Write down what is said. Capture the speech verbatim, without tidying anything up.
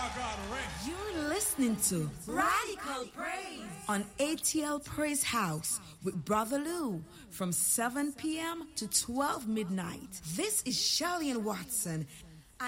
You're listening to Radical Praise on A T L Praise House with Brother Lou from seven p.m. to twelve midnight. This is Shirley and Watson,